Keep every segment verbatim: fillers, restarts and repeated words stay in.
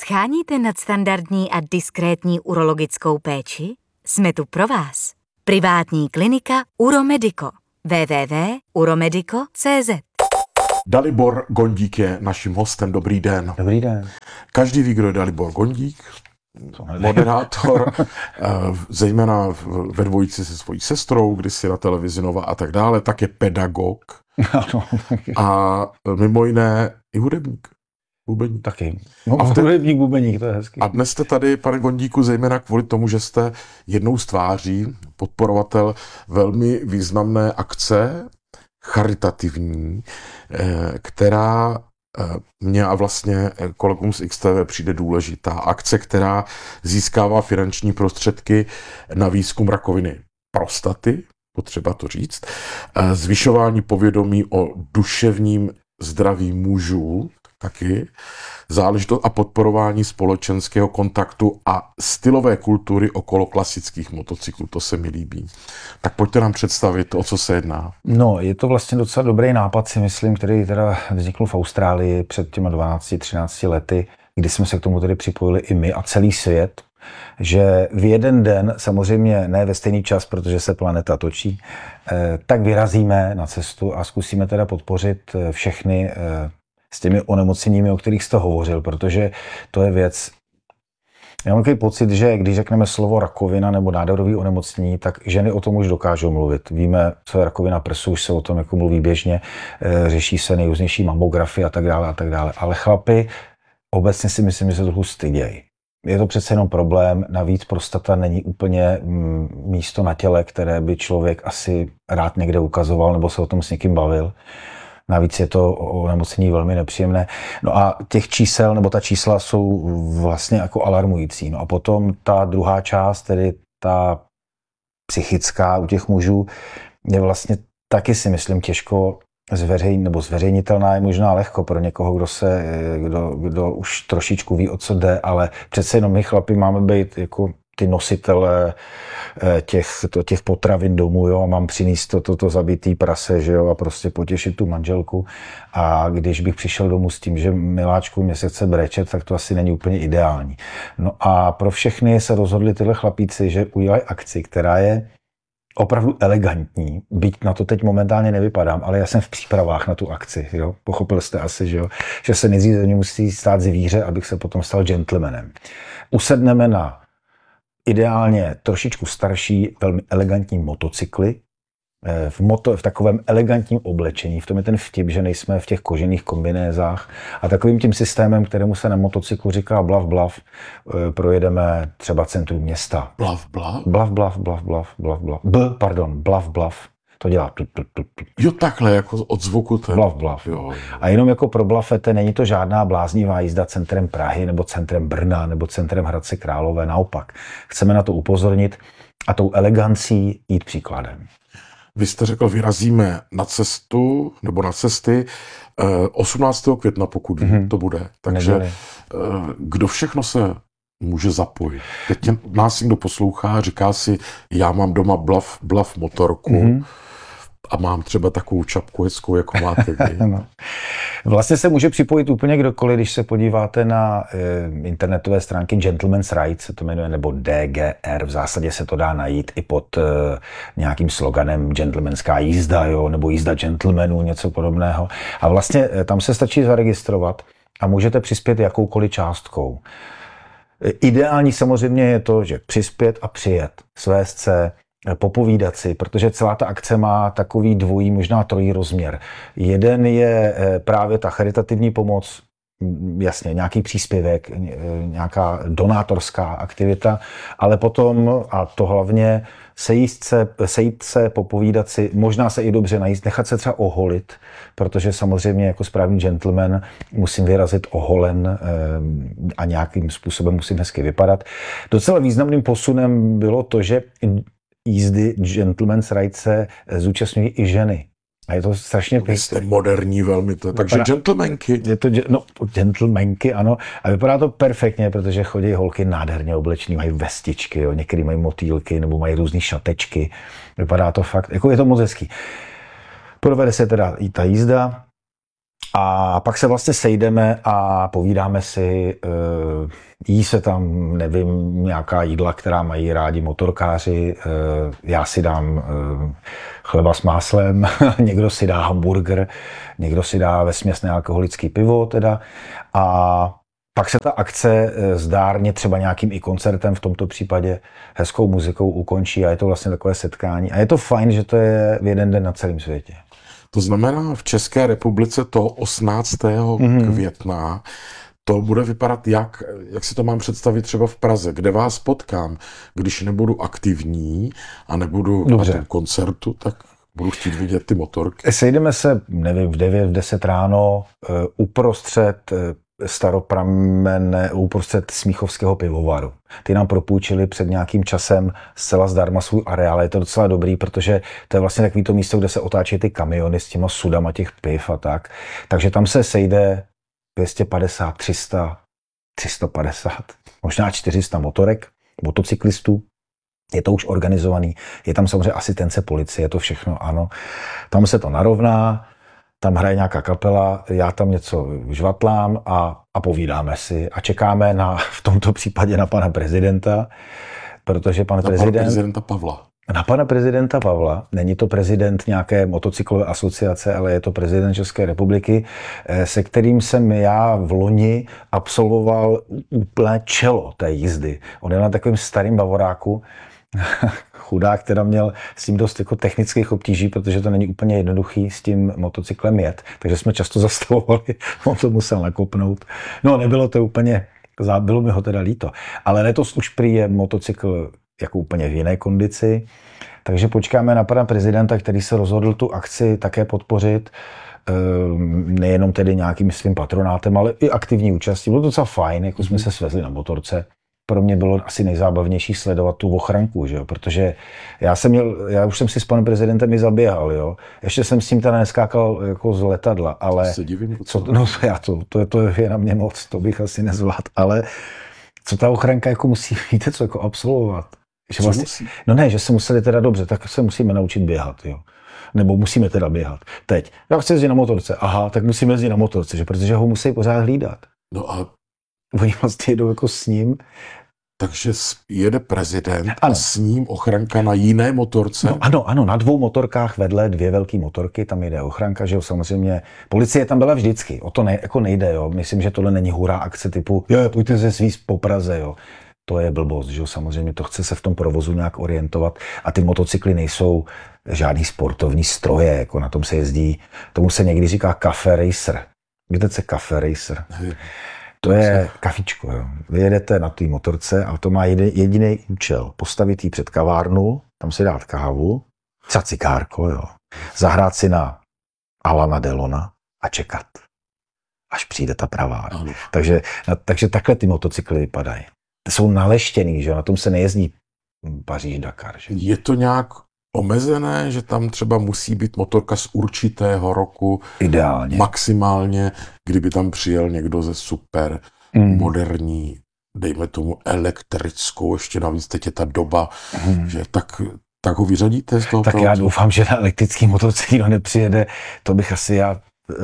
Scháníte nadstandardní a diskrétní urologickou péči? Jsme tu pro vás. Privátní klinika Uromedico. w w w tečka uromedico tečka c z. Dalibor Gondík je naším hostem. Dobrý den. Dobrý den. Každý ví, kdo je Dalibor Gondík, moderátor, zejména ve dvojici se svojí sestrou, kdysi na televizi Nova a tak dále, tak je pedagog a mimo jiné i hudebník. Bubeník. Taky. No, a hudebník, bubeník, to je hezký. A dnes jste tady, pane Gondíku, zejména kvůli tomu, že jste jednou z tváří, podporovatel velmi významné akce, charitativní, která mě a vlastně kolegům z X T V přijde důležitá. Akce, která získává finanční prostředky na výzkum rakoviny prostaty, potřeba to říct, zvyšování povědomí o duševním zdraví mužů, taky záležitost a podporování společenského kontaktu a stylové kultury okolo klasických motocyklů. To se mi líbí. Tak pojďte nám představit, o co se jedná. No, je to vlastně docela dobrý nápad, si myslím, který teda vznikl v Austrálii před těma dvanácti třinácti lety, kdy jsme se k tomu tedy připojili i my a celý svět, že v jeden den, samozřejmě ne ve stejný čas, protože se planeta točí, tak vyrazíme na cestu a zkusíme teda podpořit všechny s těmi onemocněními, o kterých jste hovořil, protože to je věc. Já mám takový pocit, že když řekneme slovo rakovina nebo nádorový onemocnění, tak ženy o tom už dokážou mluvit. Víme, co je rakovina prsu, už se o tom jako mluví běžně, řeší se nejrůznější mamografie a tak dále a tak dále. Ale chlapi obecně si myslím, že se trochu stydějí. Je to přece jenom problém, navíc prostata není úplně místo na těle, které by člověk asi rád někde ukazoval nebo se o tom s někým bavil. Navíc je to onemocnění velmi nepříjemné. No a těch čísel, nebo ta čísla jsou vlastně jako alarmující. No a potom ta druhá část, tedy ta psychická u těch mužů, je vlastně taky si myslím těžko zveřejnit, nebo zveřejnitelná je možná lehko pro někoho, kdo se, kdo, kdo už trošičku ví, o co jde, ale přece jenom my chlapi máme být jako ty nositele těch, to, těch potravin domů, jo, a mám přinést to, to, to zabitý prase, že jo, a prostě potěšit tu manželku. A když bych přišel domů s tím, že miláčku mě se chce brečet, tak to asi není úplně ideální. No a pro všechny se rozhodli tyhle chlapíci, že udělají akci, která je opravdu elegantní, byť na to teď momentálně nevypadám, ale já jsem v přípravách na tu akci, jo. Pochopil jste asi, že jo, že se nejdřív ze mě musí stát zvíře, abych se potom stal gentlemanem. Usedneme na ideálně trošičku starší, velmi elegantní motocykly, v, moto, v takovém elegantním oblečení. V tom je ten vtip, že nejsme v těch kožených kombinézách. A takovým tím systémem, kterému se na motocyklu říká blav, blav, projedeme třeba centrum města. Blav, blav? Blav, blav, blav, blav, blav, blav. B, pardon, blav, blav. To dělá. Jo, takhle, jako od zvuku. Ten... Blav, blav. Jo, jo. A jenom jako pro blafete, není to žádná bláznivá jízda centrem Prahy, nebo centrem Brna, nebo centrem Hradce Králové. Naopak. Chceme na to upozornit a tou elegancí jít příkladem. Vy jste řekl, vyrazíme na cestu, nebo na cesty osmnáctého května, pokud mm-hmm. to bude. Takže Neděli. Kdo všechno se může zapojit? Teď nás někdo poslouchá, říká si, já mám doma blav, blav motorku mm-hmm. a mám třeba takovou čapku hezkou, jako máte vy. No. Vlastně se může připojit úplně kdokoliv, když se podíváte na e, internetové stránky Gentleman's Rights, se to jmenuje, nebo D G R, v zásadě se to dá najít i pod e, nějakým sloganem gentlemanská jízda, jo, nebo jízda gentlemanů, něco podobného. A vlastně e, tam se stačí zaregistrovat a můžete přispět jakoukoliv částkou. E, ideální samozřejmě je to, že přispět a přijet, svést se, popovídat si, protože celá ta akce má takový dvojí, možná trojí rozměr. Jeden je právě ta charitativní pomoc, jasně, nějaký příspěvek, nějaká donátorská aktivita, ale potom, a to hlavně, sejít se, sejít se, popovídat si, možná se i dobře najíst, nechat se třeba oholit, protože samozřejmě jako správný gentleman musím vyrazit oholen a nějakým způsobem musím hezky vypadat. Docela významným posunem bylo to, že jízdy Gentleman's Rights se zúčastňují i ženy. A je to strašně pěkné. Jste moderní velmi to. Takže vypadá, gentlemanky. Je to, no, gentlemanky, ano. A vypadá to perfektně, protože chodí holky nádherně oblečený, mají vestičky, jo. Některý mají motýlky nebo mají různý šatečky. Vypadá to fakt, jako je to moc hezký. Provede se teda i ta jízda. A pak se vlastně sejdeme a povídáme si, jí se tam, nevím, nějaká jídla, která mají rádi motorkáři, já si dám chleba s máslem, někdo si dá hamburger, někdo si dá vesměs nealkoholický pivo teda a pak se ta akce zdárně třeba nějakým i koncertem, v tomto případě hezkou muzikou ukončí a je to vlastně takové setkání. A je to fajn, že to je v jeden den na celém světě. To znamená, v České republice to osmnáctého Mm-hmm. května to bude vypadat jak, jak si to mám představit třeba v Praze, kde vás potkám, když nebudu aktivní a nebudu Dobře. na tom koncertu, tak budu chtít vidět ty motorky. Sejdeme se, nevím, v devět, v deset ráno uprostřed staropramenné, uprostřed Smíchovského pivovaru. Ty nám propůjčili před nějakým časem zcela zdarma svůj areál. Je to docela dobrý, protože to je vlastně takový to místo, kde se otáčí ty kamiony s těma sudama těch piv a tak. Takže tam se sejde dvě stě padesát, tři sta, tři sta padesát, možná čtyři sta motorek, motocyklistů. Je to už organizovaný. Je tam samozřejmě asistence policie, je to všechno, ano. Tam se to narovná, tam hraje nějaká kapela, já tam něco žvatlám a, a povídáme si a čekáme na, v tomto případě na pana prezidenta, protože pan na prezident... pana prezidenta Pavla. Na pana prezidenta Pavla. Není to prezident nějaké motocyklové asociace, ale je to prezident České republiky, se kterým jsem já v loni absolvoval úplné čelo té jízdy. On je na takovém starým bavoráku, chudák, teda měl s tím dost jako technických obtíží, protože to není úplně jednoduchý s tím motocyklem jet, takže jsme často zastavovali, on to musel nakopnout. No, nebylo to úplně, bylo mi ho teda líto, ale letos už prý je motocykl jako úplně v jiné kondici, takže počkáme na pana prezidenta, který se rozhodl tu akci také podpořit, nejenom tedy nějakým svým patronátem, ale i aktivní účastí. Bylo to docela fajn, jako jsme se svezli na motorce. Pro mě bylo asi nejzábavnější sledovat tu ochranku, že jo? Protože já jsem měl, já už jsem si s panem prezidentem i zaběhal, jo. Ještě jsem s ním teda neskákal jako z letadla, ale se divím, co, no já to, to, to je na mě moc, to bych asi nezvládl, ale co ta ochranka jako musí, víte co, jako absolvovat. Že vlastně, musí? No ne, že se museli teda dobře, tak se musíme naučit běhat, jo. Nebo musíme teda běhat. Teď, já chci jezdit na motorce, aha, tak musíme jezdit na motorce, že? Protože ho musí pořád hlídat. No a oni vlastně jedou jako s ním. Takže jede prezident ano. a s ním ochranka na jiné motorce? No, ano, ano, na dvou motorkách vedle dvě velké motorky, tam jede ochranka, že jo, samozřejmě. Policie tam byla vždycky, o to ne, jako nejde, jo. Myslím, že tohle není hurá akce typu, jo, pojďte se svízt po Praze, jo. To je blbost, že jo, samozřejmě to chce se v tom provozu nějak orientovat a ty motocykly nejsou žádný sportovní stroje, jako na tom se jezdí, tomu se někdy říká cafe racer. Víte, co je cafe racer? To je kafičko, jo. Vy jedete na té motorce a to má jediný účel. Postavit ji před kavárnu, tam si dát kávu, třeba cikárko, jo. Zahrát si na Alana Delona a čekat, až přijde ta pravá. Takže, takže takhle ty motocykly vypadají. Jsou naleštěný, že jo, na tom se nejezdí Paříž-Dakar. Že? Je to nějak omezené, že tam třeba musí být motorka z určitého roku? Ideálně. Maximálně, kdyby tam přijel někdo ze super mm. moderní, dejme tomu elektrickou, ještě navíc teď je ta doba, mm. že tak, tak ho vyřadíte z toho? Tak já doufám, že na elektrický motorce nikdo nepřijede, to bych asi já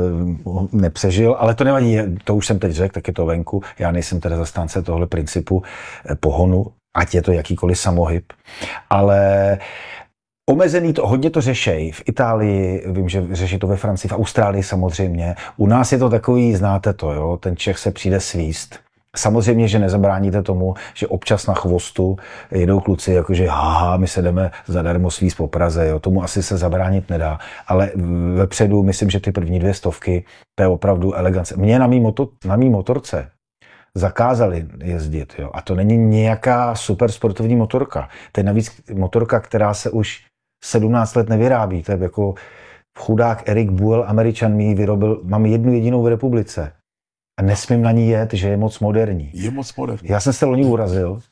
nepřežil, ale to nevadí, to už jsem teď řekl, tak je to venku. Já nejsem teda zastánce tohle principu pohonu, ať je to jakýkoliv samohyb, ale omezený to, hodně to řešej. V Itálii, vím, že řeší to ve Francii, v Austrálii samozřejmě. U nás je to takový, znáte to, jo, ten Čech se přijde svíst. Samozřejmě, že nezabráníte tomu, že občas na chvostu jedou kluci, jakože haha, my se jdeme zadarmo svíst po Praze, jo. Tomu asi se zabránit nedá, ale vepředu myslím, že ty první dvě stovky, to je opravdu elegance. Mě na mý, moto, na mý motorce zakázali jezdit, jo. A to není nějaká super sportovní motorka. To je navíc motorka, která se už sedmnáct let nevyrábí. To je jako chudák Erik Buell, Američan, mi ji vyrobil, mám jednu jedinou v republice. A nesmím na ní jet, že je moc moderní. Je moc moderní. Já jsem se loni urazil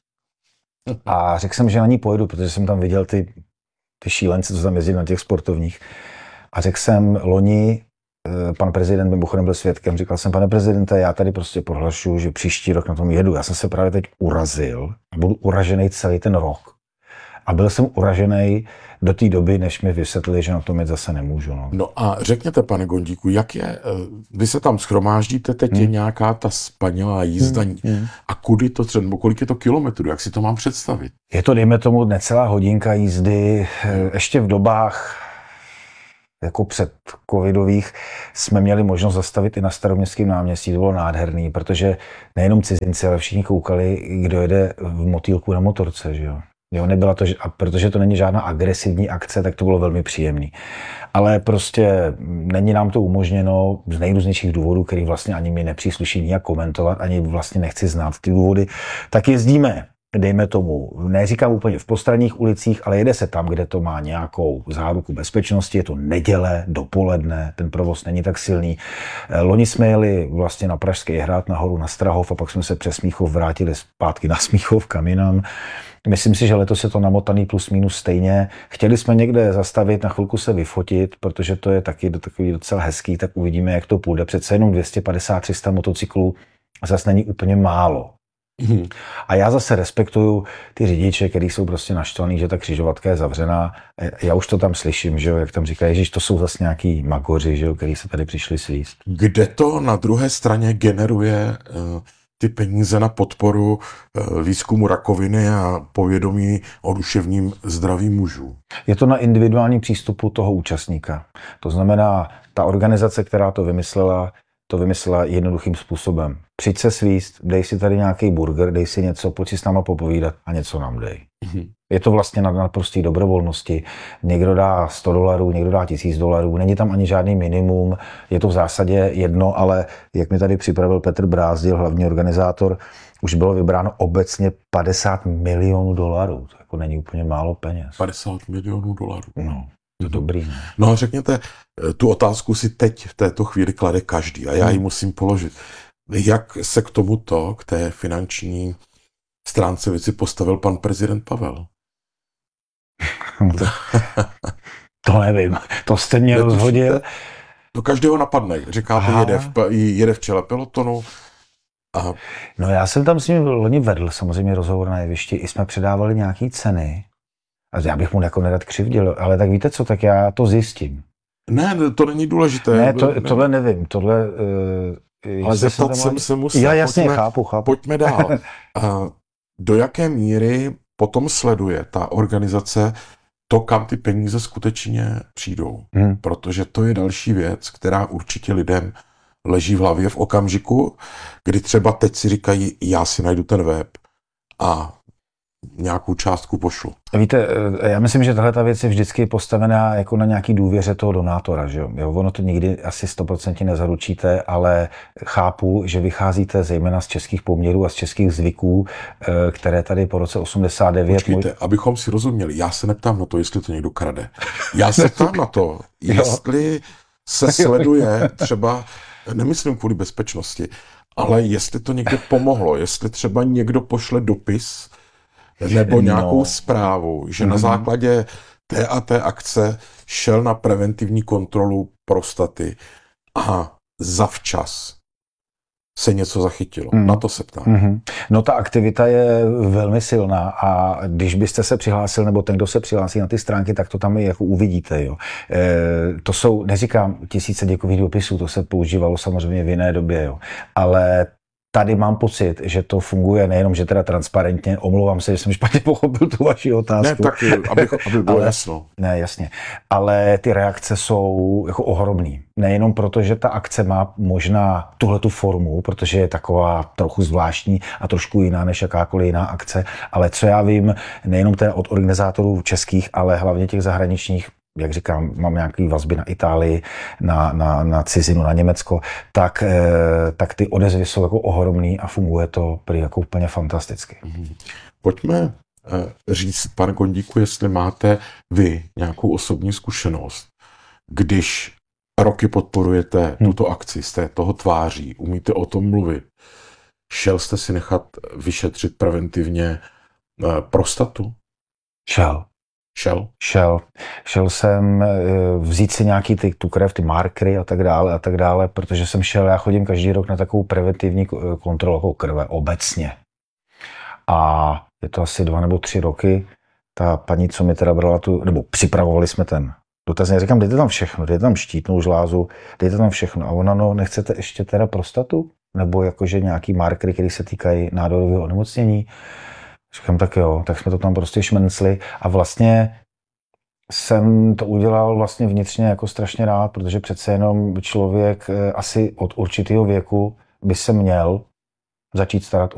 a řekl jsem, že na ní pojedu, protože jsem tam viděl ty, ty šílence, co tam jezdí na těch sportovních. A řekl jsem loni, pan prezident mimochodem byl svědkem, říkal jsem, pane prezidente, já tady prostě prohlašuju, že příští rok na tom jedu. Já jsem se právě teď urazil a budu uražený celý ten rok. A byl jsem uražený do té doby, než mi vysvětlili, že na tom jet zase nemůžu. No. no a řekněte, pane Gondíku, jak je, vy se tam shromáždíte, teď hmm. je nějaká ta spanilá jízda hmm. Hmm. a kudy to třeba, nebo kolik je to kilometrů, jak si to mám představit? Je to, dejme tomu, necelá hodinka jízdy, hmm. ještě v dobách jako před covidových jsme měli možnost zastavit i na Staroměstském náměstí, to bylo nádherný, protože nejenom cizinci, ale všichni koukali, kdo jede v motýlku na motorce, že jo. Jo, nebyla to, a protože to není žádná agresivní akce, tak to bylo velmi příjemný. Ale prostě není nám to umožněno z nejrůznějších důvodů, který vlastně ani mi nepřísluší nijak komentovat, ani vlastně nechci znát ty důvody, tak jezdíme, dejme tomu, neříkám úplně v postranních ulicích, ale jede se tam, kde to má nějakou záruku bezpečnosti, je to neděle, dopoledne, ten provoz není tak silný. Loni jsme jeli vlastně na Pražský hrad nahoru na Strahov a pak jsme se přes Smíchov vrátili zpátky na Smíchov kam jinam. Myslím si, že letos je to namotaný plus minus stejně. Chtěli jsme někde zastavit, na chvilku se vyfotit, protože to je taky takový docela hezký, tak uvidíme, jak to půjde. Přece jenom dvě stě padesát tři sta motocyklů zase není úplně málo. Hmm. A já zase respektuju ty řidiče, kteří jsou prostě naštvaný, že ta křižovatka je zavřená. Já už to tam slyším, že jo, jak tam říkají, že to jsou zase nějaký magoři, že jo, kteří se tady přišli svíst. Kde to na druhé straně generuje uh, ty peníze na podporu uh, výzkumu rakoviny a povědomí o duševním zdraví mužů? Je to na individuální přístupu toho účastníka. To znamená, ta organizace, která to vymyslela, to vymyslela jednoduchým způsobem. Přijď se svíst, dej si tady nějaký burger, dej si něco, pojď si s náma popovídat a něco nám dej. Mm-hmm. Je to vlastně na naprosté dobrovolnosti. Někdo dá sto dolarů, někdo dá tisíc dolarů, není tam ani žádný minimum, je to v zásadě jedno, ale jak mi tady připravil Petr Brázdil, hlavní organizátor, už bylo vybráno obecně padesát milionů dolarů. To jako není úplně málo peněz. padesát milionů dolarů. No. To dobrý, ne? No a řekněte, tu otázku si teď v této chvíli klade každý a já ji musím položit. Jak se k tomuto, k té finanční stránce věci postavil pan prezident Pavel? to, to nevím, to jste mě Netušíte? rozhodil. To každého napadne, říkáte, jede v, jede v čele pelotonu. A... No já jsem tam s ním loni vedl samozřejmě rozhovor na jevišti, i jsme předávali nějaký ceny. A já bych mu jako nerad křivděl, ale tak víte co, tak já to zjistím. Ne, to není důležité. Ne, to, tohle nevím, tohle... Uh, ale zeptat jsem se musel. Já jasně, pojďme, chápu, chápu. Pojďme dál. uh, do jaké míry potom sleduje ta organizace to, kam ty peníze skutečně přijdou? Hmm. Protože to je další věc, která určitě lidem leží v hlavě v okamžiku, kdy třeba teď si říkají, já si najdu ten web a nějakou částku pošlu. Víte, já myslím, že tahle ta věc je vždycky postavená jako na nějaký důvěře toho donátora, že jo? Jo, ono to nikdy asi sto procent nezaručíte, ale chápu, že vycházíte zejména z českých poměrů a z českých zvyků, které tady po roce osmdesát devět... Počkejte, můj... abychom si rozuměli, já se neptám na to, jestli to někdo krade. Já se ptám na to, jestli se sleduje třeba, nemyslím kvůli bezpečnosti, ale jestli to někde pomohlo, jestli třeba někdo pošle dopis nebo nějakou no. zprávu, že mm-hmm. na základě té a té akce šel na preventivní kontrolu prostaty a zavčas se něco zachytilo. Mm. Na to se ptám. Mm-hmm. No ta aktivita je velmi silná a když byste se přihlásil, nebo ten, kdo se přihlásí na ty stránky, tak to tam i jako uvidíte. Jo. E, to jsou, neříkám tisíce děkových dopisů, to se používalo samozřejmě v jiné době, jo. Ale tady mám pocit, že to funguje nejenom, že teda transparentně, omlouvám se, že jsem špatně pochopil tu vaši otázku. Ne, tak aby, aby bylo ale, jasno. Ne, jasně. Ale ty reakce jsou jako ohromný. Nejenom proto, že ta akce má možná tuhletu formu, protože je taková trochu zvláštní a trošku jiná než jakákoliv jiná akce, ale co já vím, nejenom teda od organizátorů českých, ale hlavně těch zahraničních, jak říkám, mám nějaké vazby na Itálii, na, na, na cizinu, na Německo, tak, tak ty odezvy jsou jako ohromný a funguje to prý jako úplně fantasticky. Pojďme říct, pane Gondíku, jestli máte vy nějakou osobní zkušenost, když roky podporujete hmm. tuto akci, jste toho tváří, umíte o tom mluvit, šel jste si nechat vyšetřit preventivně prostatu? Šel. Šel? Šel. Šel jsem vzít si nějaký ty, tu krev, ty markery a tak dále a tak dále, protože jsem šel, já chodím každý rok na takovou preventivní kontrolu krve obecně. A je to asi dva nebo tři roky, ta paní, co mi teda brala tu, nebo připravovali jsme ten dotaz, já říkám, dejte tam všechno, dejte tam štítnou žlázu, dejte tam všechno. A ona, no, nechcete ještě teda prostatu? Nebo jakože nějaký markery, které se týkají nádorového onemocnění? Říkám, tak jo, tak jsme to tam prostě šmencli a vlastně jsem to udělal vlastně vnitřně jako strašně rád, protože přece jenom člověk asi od určitého věku by se měl začít starat